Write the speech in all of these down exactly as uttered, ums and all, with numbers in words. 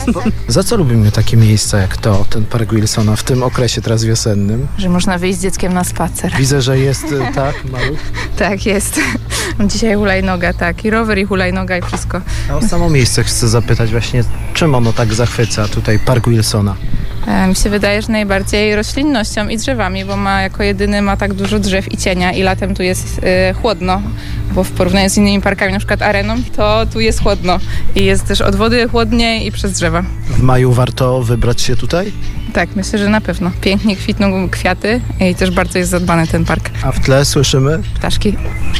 Za co lubimy takie miejsca jak to, ten Park Wilsona w tym okresie teraz wiosennym? Że można wyjść z dzieckiem na spacer. Widzę, że jest, tak, maluch? Tak, jest. Dzisiaj hulajnoga, tak. I rower, i hulajnoga, i wszystko. A o samo miejsce chcę zapytać właśnie, czym ono tak zachwyca tutaj, Park Wilsona? E, mi się wydaje, że najbardziej roślinnością i drzewami, bo ma jako jedyny ma tak dużo drzew i cienia i latem tu jest e, chłodno, bo w porównaniu z innymi parkami, na przykład areną, to tu jest chłodno i jest też od wody chłodniej i przez drzewa. W maju warto wybrać się tutaj? Tak, myślę, że na pewno. Pięknie kwitną kwiaty i też bardzo jest zadbany ten park. A w tle słyszymy? Ptaszki.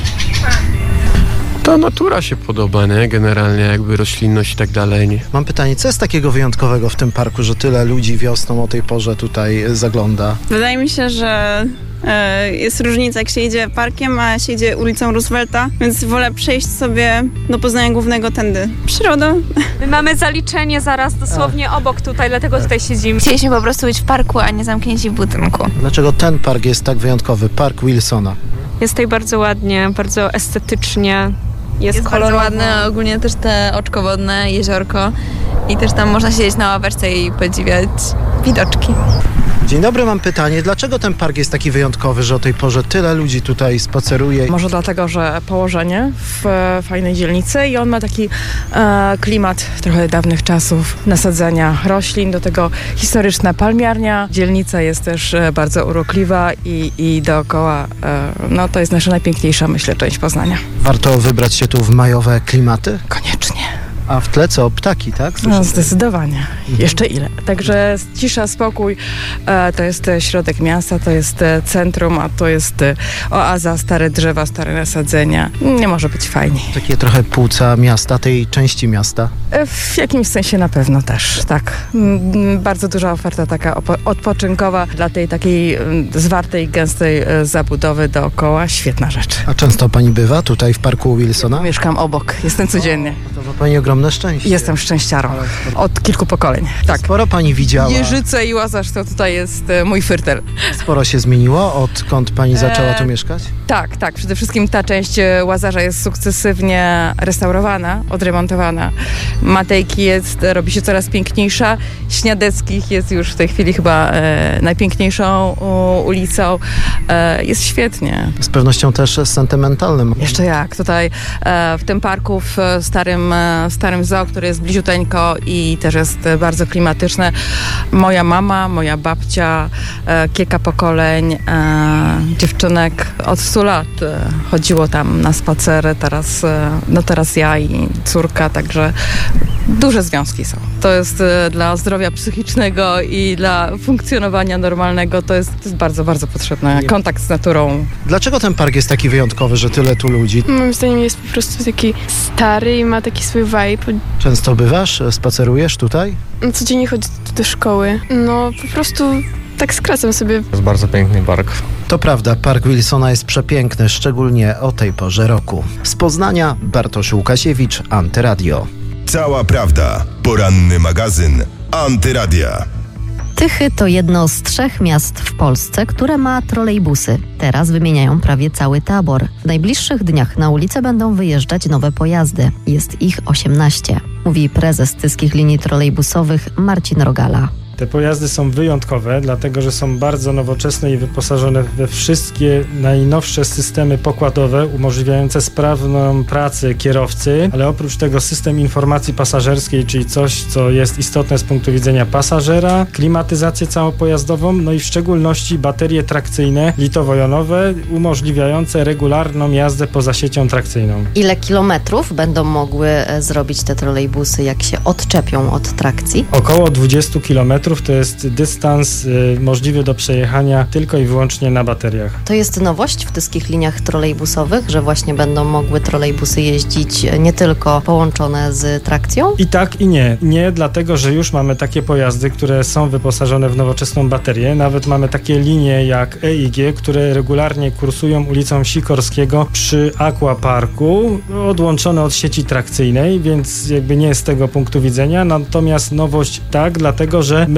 Ta natura się podoba, nie? Generalnie jakby roślinność i tak dalej. Nie? Mam pytanie, co jest takiego wyjątkowego w tym parku, że tyle ludzi wiosną o tej porze tutaj zagląda? Wydaje mi się, że e, jest różnica, jak się jedzie parkiem, a się jedzie ulicą Roosevelta, więc wolę przejść sobie do Poznania Głównego tędy. Przyroda. My mamy zaliczenie zaraz dosłownie a. obok tutaj, dlatego tutaj siedzimy. Chcieliśmy po prostu być w parku, a nie zamknięci w budynku. Dlaczego ten park jest tak wyjątkowy, Park Wilsona? Jest tutaj bardzo ładnie, bardzo estetycznie. Jest, jest bardzo ładne, ogólnie też te oczko wodne, jeziorko i też tam można siedzieć na ławeczce i podziwiać widoczki. Dzień dobry, mam pytanie, dlaczego ten park jest taki wyjątkowy, że o tej porze tyle ludzi tutaj spaceruje? Może dlatego, że położenie w e, fajnej dzielnicy i on ma taki e, klimat trochę dawnych czasów, nasadzenia roślin, do tego historyczna palmiarnia. Dzielnica jest też e, bardzo urokliwa i, i dookoła, e, no to jest nasza najpiękniejsza, myślę, część Poznania. Warto wybrać się tu w majowe klimaty? Koniecznie. A w tle co? Ptaki, tak? Słyszę. No zdecydowanie. Mhm. Jeszcze ile. Także cisza, spokój. E, to jest środek miasta, to jest centrum, a to jest oaza, stare drzewa, stare nasadzenia. Nie może być fajniej. Takie trochę płuca miasta, tej części miasta? E, w jakimś sensie na pewno też, tak. M, bardzo duża oferta taka opo- odpoczynkowa dla tej takiej m, zwartej, gęstej e, zabudowy dookoła. Świetna rzecz. A często pani bywa tutaj w Parku Wilsona? Ja mieszkam obok. Jestem codziennie. O, to ma pani ogromne szczęście. Jestem szczęściarą. Od kilku pokoleń. Tak. Sporo pani widziała. Jeżyce i Łazarz to tutaj jest e, mój fyrtel. Sporo się zmieniło, odkąd pani zaczęła tu mieszkać? Tak, tak. Przede wszystkim ta część e, Łazarza jest sukcesywnie restaurowana, odremontowana. Matejki jest, robi się coraz piękniejsza. Śniadeckich jest już w tej chwili chyba e, najpiękniejszą u, ulicą. E, jest świetnie. Z pewnością też sentymentalnym. Jeszcze jak. Tutaj e, w tym parku, w starym, e, starym zoo, który jest bliziuteńko i też jest bardzo klimatyczne. Moja mama, moja babcia, e, kilka pokoleń e, dziewczynek od stu lat e, chodziło tam na spacery. Teraz, e, no teraz ja i córka, także duże związki są. To jest e, dla zdrowia psychicznego i dla funkcjonowania normalnego to jest, to jest bardzo, bardzo potrzebne. Kontakt z naturą. Dlaczego ten park jest taki wyjątkowy, że tyle tu ludzi? Moim zdaniem jest po prostu taki stary i ma taki swój vibe. Często bywasz? Spacerujesz tutaj? Codziennie chodzę do szkoły. No po prostu tak skracam sobie. To jest bardzo piękny park. To prawda, Park Wilsona jest przepiękny, szczególnie o tej porze roku. Z Poznania Bartosz Łukasiewicz, Antyradio. Cała prawda. Poranny magazyn Antyradia. Tychy to jedno z trzech miast w Polsce, które ma trolejbusy. Teraz wymieniają prawie cały tabor. W najbliższych dniach na ulicę będą wyjeżdżać nowe pojazdy. Jest ich osiemnaście, mówi prezes Tyskich Linii Trolejbusowych Marcin Rogala. Te pojazdy są wyjątkowe, dlatego że są bardzo nowoczesne i wyposażone we wszystkie najnowsze systemy pokładowe umożliwiające sprawną pracę kierowcy, ale oprócz tego system informacji pasażerskiej, czyli coś, co jest istotne z punktu widzenia pasażera, klimatyzację całopojazdową, no i w szczególności baterie trakcyjne litowo-jonowe umożliwiające regularną jazdę poza siecią trakcyjną. Ile kilometrów będą mogły zrobić te trolejbusy, jak się odczepią od trakcji? Około dwadzieścia kilometrów to jest dystans y, możliwy do przejechania tylko i wyłącznie na bateriach. To jest nowość w Tyskich Liniach Trolejbusowych, że właśnie będą mogły trolejbusy jeździć nie tylko połączone z trakcją? I tak i nie. Nie, dlatego że już mamy takie pojazdy, które są wyposażone w nowoczesną baterię. Nawet mamy takie linie jak E I G, które regularnie kursują ulicą Sikorskiego przy Aquaparku, odłączone od sieci trakcyjnej, więc jakby nie z tego punktu widzenia. Natomiast nowość tak, dlatego że my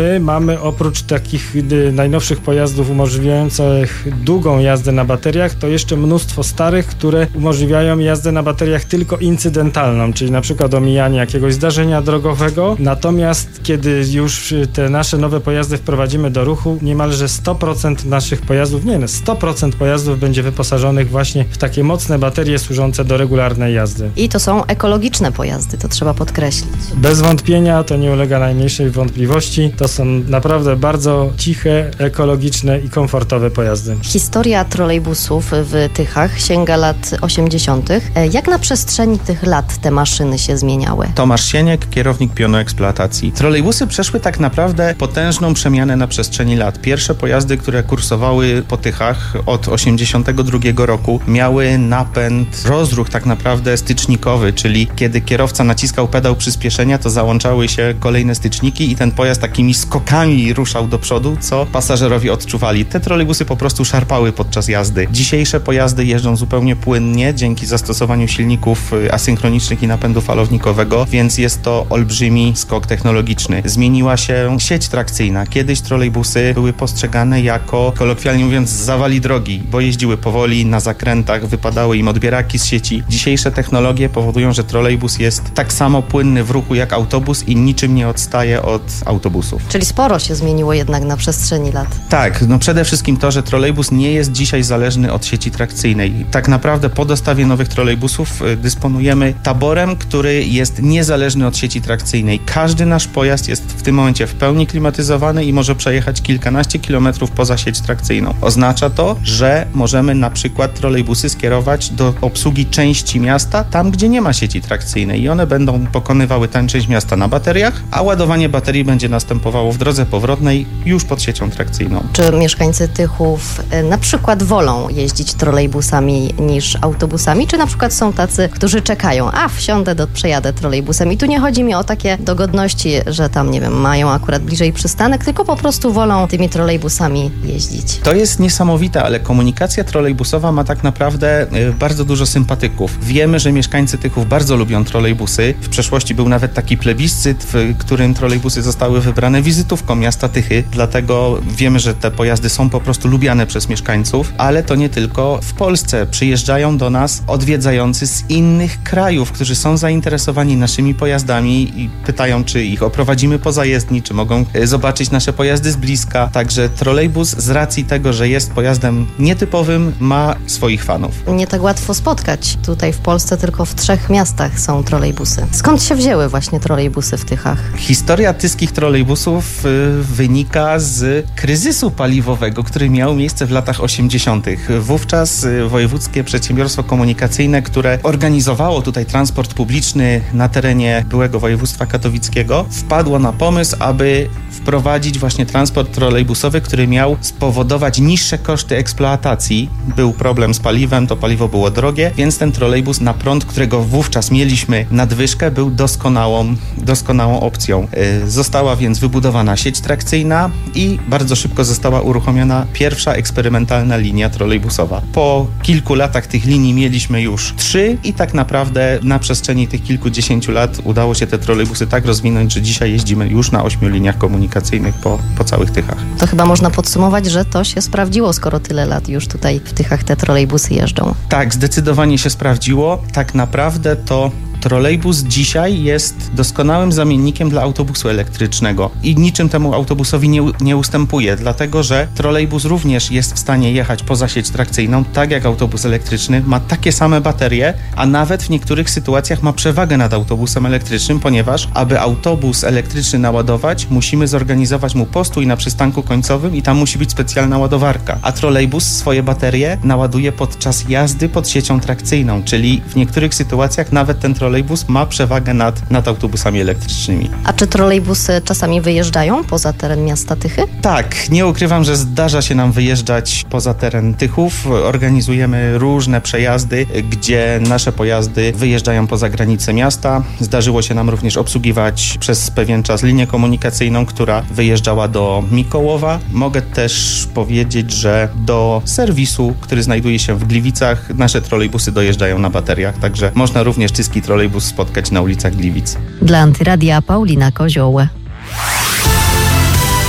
my mamy oprócz takich y, najnowszych pojazdów umożliwiających długą jazdę na bateriach, to jeszcze mnóstwo starych, które umożliwiają jazdę na bateriach tylko incydentalną, czyli na przykład omijanie jakiegoś zdarzenia drogowego. Natomiast kiedy już te nasze nowe pojazdy wprowadzimy do ruchu, niemalże sto procent naszych pojazdów, nie no, sto procent pojazdów będzie wyposażonych właśnie w takie mocne baterie służące do regularnej jazdy. I to są ekologiczne pojazdy, to trzeba podkreślić. Bez wątpienia, to nie ulega najmniejszej wątpliwości. To są naprawdę bardzo ciche, ekologiczne i komfortowe pojazdy. Historia trolejbusów w Tychach sięga lat osiemdziesiątych. Jak na przestrzeni tych lat te maszyny się zmieniały? Tomasz Sieniek, kierownik pionu eksploatacji. Trolejbusy przeszły tak naprawdę potężną przemianę na przestrzeni lat. Pierwsze pojazdy, które kursowały po Tychach od osiemdziesiątego drugiego roku, miały napęd, rozruch tak naprawdę stycznikowy, czyli kiedy kierowca naciskał pedał przyspieszenia, to załączały się kolejne styczniki i ten pojazd takimi skokami ruszał do przodu, co pasażerowie odczuwali. Te trolejbusy po prostu szarpały podczas jazdy. Dzisiejsze pojazdy jeżdżą zupełnie płynnie dzięki zastosowaniu silników asynchronicznych i napędu falownikowego, więc jest to olbrzymi skok technologiczny. Zmieniła się sieć trakcyjna. Kiedyś trolejbusy były postrzegane jako, kolokwialnie mówiąc, zawali drogi, bo jeździły powoli, na zakrętach, wypadały im odbieraki z sieci. Dzisiejsze technologie powodują, że trolejbus jest tak samo płynny w ruchu jak autobus i niczym nie odstaje od autobusów. Czyli sporo się zmieniło jednak na przestrzeni lat. Tak, no przede wszystkim to, że trolejbus nie jest dzisiaj zależny od sieci trakcyjnej. Tak naprawdę po dostawie nowych trolejbusów y, dysponujemy taborem, który jest niezależny od sieci trakcyjnej. Każdy nasz pojazd jest w tym momencie w pełni klimatyzowany i może przejechać kilkanaście kilometrów poza sieć trakcyjną. Oznacza to, że możemy na przykład trolejbusy skierować do obsługi części miasta, tam gdzie nie ma sieci trakcyjnej i one będą pokonywały tę część miasta na bateriach, a ładowanie baterii będzie następowało w drodze powrotnej już pod siecią trakcyjną. Czy mieszkańcy Tychów y, na przykład wolą jeździć trolejbusami niż autobusami, czy na przykład są tacy, którzy czekają, a wsiądę, do, przejadę trolejbusem i tu nie chodzi mi o takie dogodności, że tam, nie wiem, mają akurat bliżej przystanek, tylko po prostu wolą tymi trolejbusami jeździć. To jest niesamowite, ale komunikacja trolejbusowa ma tak naprawdę y, bardzo dużo sympatyków. Wiemy, że mieszkańcy Tychów bardzo lubią trolejbusy. W przeszłości był nawet taki plebiscyt, w którym trolejbusy zostały wybrane wizytówką miasta Tychy, dlatego wiemy, że te pojazdy są po prostu lubiane przez mieszkańców, ale to nie tylko w Polsce. Przyjeżdżają do nas odwiedzający z innych krajów, którzy są zainteresowani naszymi pojazdami i pytają, czy ich oprowadzimy po zajezdni, czy mogą zobaczyć nasze pojazdy z bliska. Także trolejbus z racji tego, że jest pojazdem nietypowym, ma swoich fanów. Nie tak łatwo spotkać. Tutaj w Polsce tylko w trzech miastach są trolejbusy. Skąd się wzięły właśnie trolejbusy w Tychach? Historia tyskich trolejbusów y, wynika z kryzysu paliwowego, który miał miejsce w latach osiemdziesiątych. Wówczas y, Wojewódzkie Przedsiębiorstwo Komunikacyjne, które organizowało tutaj transport publiczny na terenie byłego województwa katowickiego, wpadło na pomysł, aby wprowadzić właśnie transport trolejbusowy, który miał spowodować niższe koszty eksploatacji. Był problem z paliwem, to paliwo było drogie, więc ten trolejbus na prąd, którego wówczas mieliśmy nadwyżkę, był doskonałą, doskonałą opcją. Yy, została więc wybudowana sieć trakcyjna i bardzo szybko została uruchomiona pierwsza eksperymentalna linia trolejbusowa. Po kilku latach tych linii mieliśmy już trzy i tak naprawdę na przestrzeni tych kilkudziesięciu lat udało się te trolejbusy tak rozwinąć, że dzisiaj jeździmy już na ośmiu liniach komunikacyjnych po, po całych Tychach. To chyba można podsumować, że to się sprawdziło, skoro tyle lat już tutaj w Tychach te trolejbusy jeżdżą. Tak, zdecydowanie się sprawdziło. Tak naprawdę to trolejbus dzisiaj jest doskonałym zamiennikiem dla autobusu elektrycznego i niczym temu autobusowi nie, nie ustępuje, dlatego że trolejbus również jest w stanie jechać poza sieć trakcyjną, tak jak autobus elektryczny, ma takie same baterie, a nawet w niektórych sytuacjach ma przewagę nad autobusem elektrycznym, ponieważ aby autobus elektryczny naładować, musimy zorganizować mu postój na przystanku końcowym i tam musi być specjalna ładowarka, a trolejbus swoje baterie naładuje podczas jazdy pod siecią trakcyjną, czyli w niektórych sytuacjach nawet ten trolejbus Trolejbus ma przewagę nad, nad autobusami elektrycznymi. A czy trolejbusy czasami wyjeżdżają poza teren miasta Tychy? Tak, nie ukrywam, że zdarza się nam wyjeżdżać poza teren Tychów. Organizujemy różne przejazdy, gdzie nasze pojazdy wyjeżdżają poza granice miasta. Zdarzyło się nam również obsługiwać przez pewien czas linię komunikacyjną, która wyjeżdżała do Mikołowa. Mogę też powiedzieć, że do serwisu, który znajduje się w Gliwicach, nasze trolejbusy dojeżdżają na bateriach, także można również tyski trolejbus spotkać na ulicach Gliwic. Dla Antyradia Paulina Kozioł.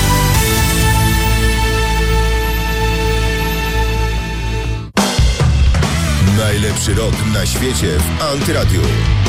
Najlepszy rok na świecie w Antyradiu.